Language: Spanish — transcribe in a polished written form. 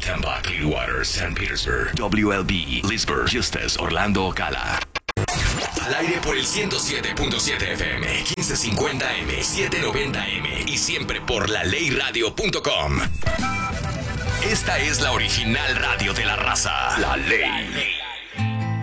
Tampa, Clearwater, St. Petersburg, WLB, Leesburg, Eustis, Orlando, Ocala. Al aire por el 107.7 FM, 1550M, 790M y siempre por laleyradio.com. Esta es la original radio de la raza, La Ley.